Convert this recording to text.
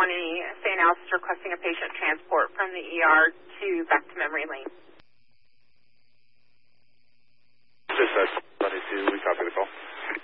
County, St. Al's is requesting a patient transport from the ER back to Memory Lane. Dispatch 22, we copy the call.